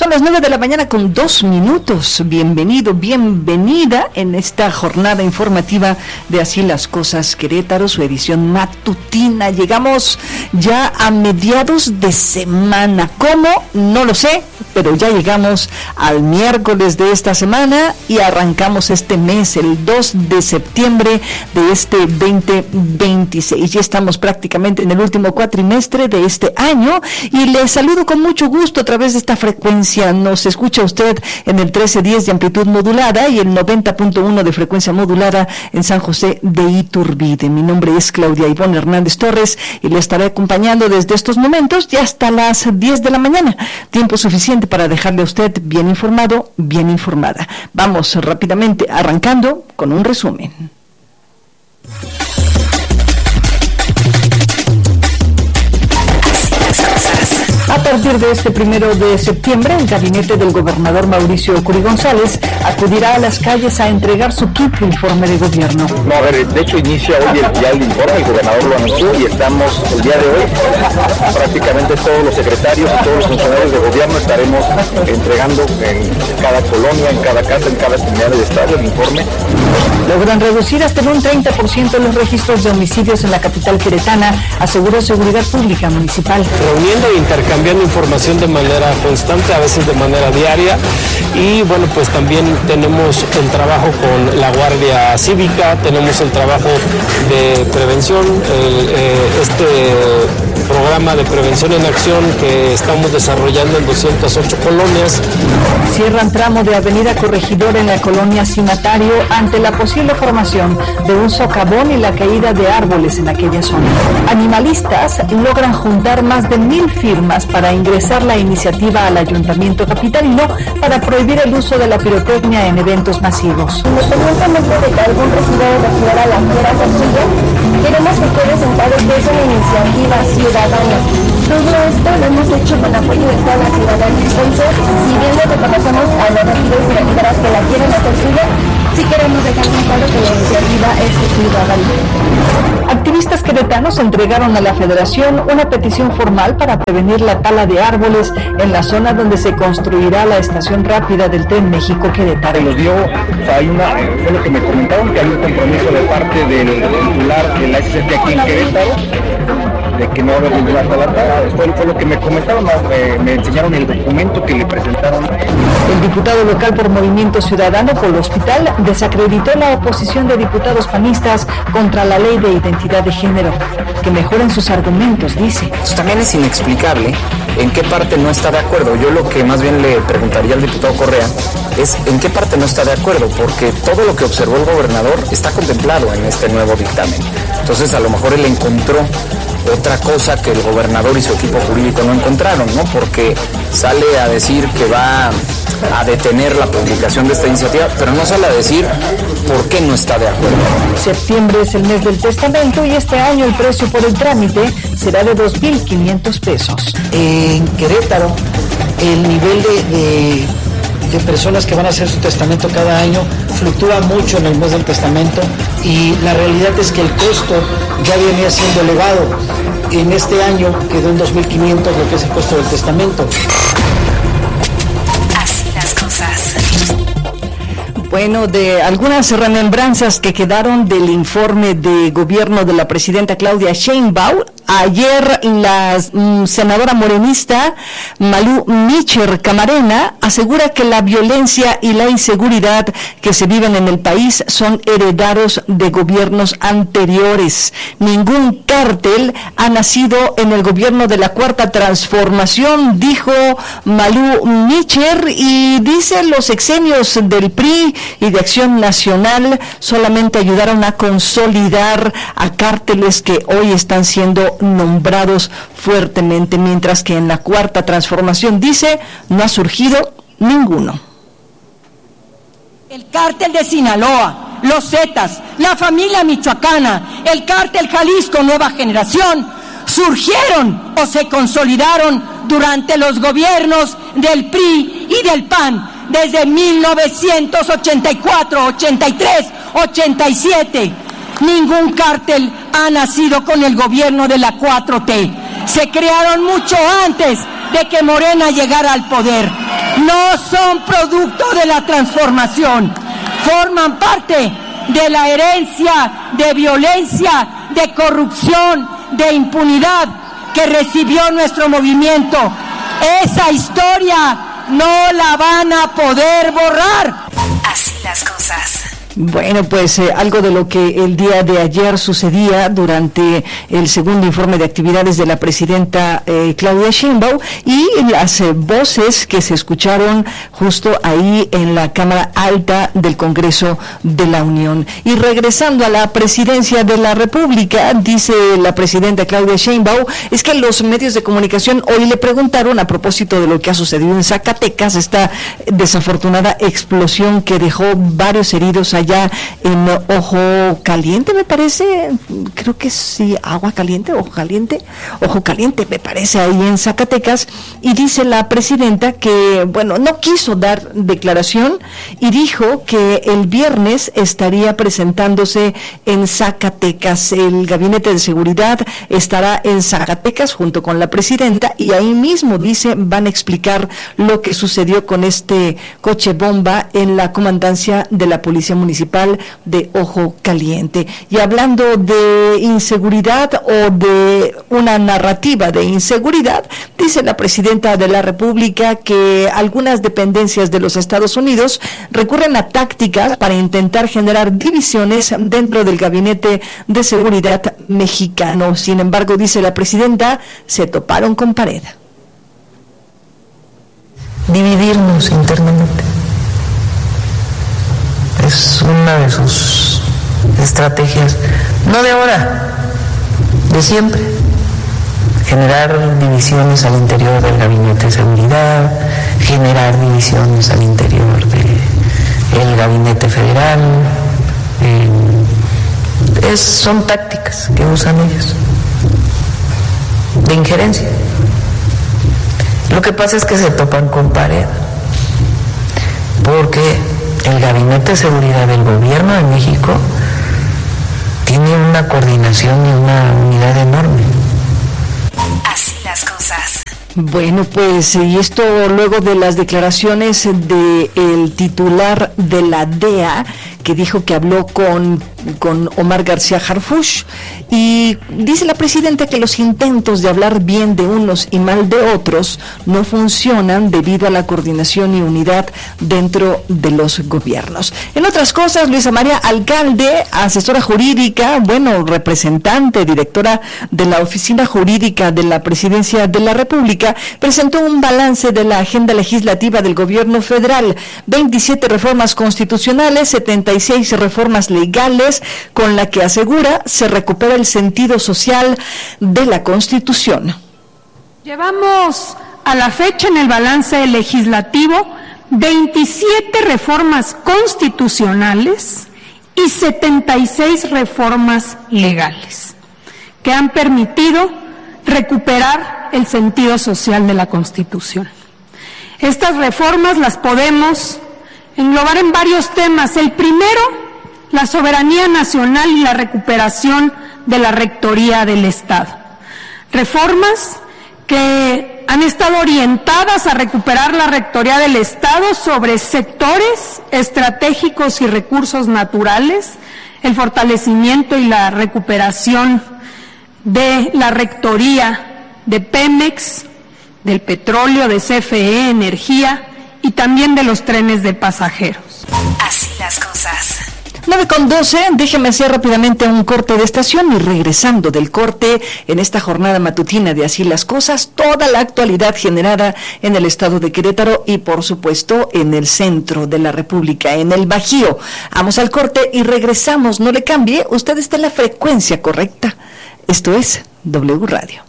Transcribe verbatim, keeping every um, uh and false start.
Son las nueve de la mañana con dos minutos. Bienvenido, bienvenida en esta jornada informativa de Así las Cosas Querétaro, su edición matutina. Llegamos ya a mediados de semana. ¿Cómo? No lo sé, pero ya llegamos al miércoles de esta semana y arrancamos este mes, el dos de septiembre de este veinte veintiséis. Ya estamos prácticamente en el último cuatrimestre de este año y les saludo con mucho gusto a través de esta frecuencia. Nos escucha usted en el trece diez de amplitud modulada y el noventa punto uno de frecuencia modulada en San José de Iturbide. Mi nombre es Claudia Ivonne Hernández Torres y le estaré acompañando desde estos momentos y hasta las diez de la mañana. Tiempo suficiente para dejarle a usted bien informado, bien informada. Vamos rápidamente arrancando con un resumen. A partir de este primero de septiembre, el gabinete del gobernador Mauricio Curi González acudirá a las calles a entregar su quinto informe de gobierno. No, a ver, de hecho inicia hoy el, ya el informe, el gobernador lo anunció y estamos el día de hoy, prácticamente todos los secretarios y todos los funcionarios de gobierno estaremos entregando en cada colonia, en cada casa, en cada comunidad del estado el informe. Logran reducir hasta en un treinta por ciento los registros de homicidios en la capital queretana, aseguró Seguridad Pública Municipal. Reuniendo e intercambiando cambiando información de manera constante, a veces de manera diaria, y bueno, pues también tenemos el trabajo con la Guardia Cívica, tenemos el trabajo de prevención, el, eh, este programa de prevención en acción que estamos desarrollando en doscientas ocho colonias. Cierran tramo de Avenida Corregidor en la colonia Cimatario ante la posible formación de un socavón y la caída de árboles en aquella zona. Animalistas logran juntar más de mil firmas para ingresar la iniciativa al Ayuntamiento Capitalino para prohibir el uso de la pirotecnia en eventos masivos. Independientemente de que algún presidente refiera la quiera hacer suya, queremos que quede sentado que es una iniciativa ciudadana. Todo esto lo hemos hecho con apoyo de toda la ciudadanía. Entonces, si bien le reconocemos a los regidores y regidoras que la quieren hacer suya, sí queremos dejar muy claro que la iniciativa es ciudadana. Activistas queretanos entregaron a la Federación una petición formal para prevenir la tala de árboles en la zona donde se construirá la estación rápida del Tren México-Querétaro. Lo dio, o sea, hay una, fue lo que me comentaron, que hay un compromiso de parte del titular de la S C T aquí en Querétaro, de que no va a haber ninguna tala. Fue, fue lo que me comentaron, no, eh, me enseñaron el documento que le presentaron. El diputado local por Movimiento Ciudadano, Polo Hospital, desacreditó la oposición de diputados panistas contra la ley de identidad de género. Que mejoren sus argumentos, dice. Pues también es inexplicable en qué parte no está de acuerdo. Yo lo que más bien le preguntaría al diputado Correa es en qué parte no está de acuerdo, porque todo lo que observó el gobernador está contemplado en este nuevo dictamen. Entonces a lo mejor él encontró otra cosa que el gobernador y su equipo jurídico no encontraron, ¿no? Porque sale a decir que va a detener la publicación de esta iniciativa, pero no sale a decir por qué no está de acuerdo. Septiembre es el mes del testamento y este año el precio por el trámite será de dos mil quinientos pesos. En Querétaro, el nivel de, de, de personas que van a hacer su testamento cada año fluctúa mucho en el mes del testamento y la realidad es que el costo ya venía siendo elevado. En este año quedó en dos mil quinientos lo que es el costo del testamento. Bueno, de algunas remembranzas que quedaron del informe de gobierno de la presidenta Claudia Sheinbaum, ayer la mm, senadora morenista Malú Micher Camarena asegura que la violencia y la inseguridad que se viven en el país son heredados de gobiernos anteriores. Ningún cártel ha nacido en el gobierno de la Cuarta Transformación, dijo Malú Micher, y dice los sexenios del P R I y de Acción Nacional solamente ayudaron a consolidar a cárteles que hoy están siendo nombrados fuertemente, mientras que en la Cuarta Transformación, dice, no ha surgido ninguno. El cártel de Sinaloa, los Zetas, la familia michoacana, el cártel Jalisco Nueva Generación, surgieron o se consolidaron durante los gobiernos del P R I y del P A N desde mil novecientos ochenta y cuatro, ochenta y tres, ochenta y siete. Ningún cártel ha nacido con el gobierno de la cuatro T. Se crearon mucho antes de que Morena llegara al poder. no son producto de la transformación, forman parte de la herencia de violencia, de corrupción, de impunidad que recibió nuestro movimiento. Esa historia no la van a poder borrar. Así las cosas. Bueno, pues eh, algo de lo que el día de ayer sucedía durante el segundo informe de actividades de la presidenta eh, Claudia Sheinbaum y las eh, voces que se escucharon justo ahí en la Cámara Alta del Congreso de la Unión. Y regresando a la presidencia de la República, dice la presidenta Claudia Sheinbaum, es que los medios de comunicación hoy le preguntaron a propósito de lo que ha sucedido en Zacatecas, esta desafortunada explosión que dejó varios heridos allá en Ojo Caliente, me parece, creo que sí, Agua Caliente, Ojo Caliente, Ojo Caliente, me parece, ahí en Zacatecas, y dice la presidenta que, bueno, no quiso dar declaración y dijo que el viernes estaría presentándose en Zacatecas. El Gabinete de Seguridad estará en Zacatecas junto con la presidenta y ahí mismo, dice, van a explicar lo que sucedió con este coche bomba en la comandancia de la Policía Municipal de Ojo Caliente. Y hablando de inseguridad o de una narrativa de inseguridad, dice la presidenta de la República que algunas dependencias de los Estados Unidos recurren a tácticas para intentar generar divisiones dentro del Gabinete de Seguridad mexicano. Sin embargo, dice la presidenta, se toparon con pared. Dividirnos internamente es una de sus estrategias, no de ahora, de siempre. Generar divisiones al interior del Gabinete de Seguridad, generar divisiones al interior del Gabinete Federal. Eh, es, son tácticas que usan ellos de injerencia. Lo que pasa es que se topan con pared, porque el Gabinete de Seguridad del Gobierno de México tiene una coordinación y una unidad enorme. Así las cosas. Bueno, pues, y esto luego de las declaraciones del titular de la D E A, que dijo que habló con, con Omar García Harfuch, y dice la presidenta que los intentos de hablar bien de unos y mal de otros no funcionan debido a la coordinación y unidad dentro de los gobiernos. En otras cosas, Luisa María Alcalde, asesora jurídica, bueno, representante, directora de la Oficina Jurídica de la Presidencia de la República, presentó un balance de la agenda legislativa del gobierno federal, veintisiete reformas constitucionales, setenta y seis reformas legales, con la que asegura se recupera el sentido social de la Constitución. Llevamos a la fecha en el balance legislativo veintisiete reformas constitucionales y setenta y seis reformas legales que han permitido recuperar el sentido social de la Constitución. Estas reformas las podemos englobar en varios temas. El primero, la soberanía nacional y la recuperación de la rectoría del Estado. Reformas que han estado orientadas a recuperar la rectoría del Estado sobre sectores estratégicos y recursos naturales, el fortalecimiento y la recuperación de la rectoría de Pemex, del petróleo, de C F E, energía y también de los trenes de pasajeros. Así las cosas. nueve con doce, déjeme hacer rápidamente un corte de estación y regresando del corte en esta jornada matutina de Así las Cosas, toda la actualidad generada en el estado de Querétaro y por supuesto en el centro de la República, en el Bajío. Vamos al corte y regresamos, no le cambie, usted está en la frecuencia correcta. Esto es W Radio.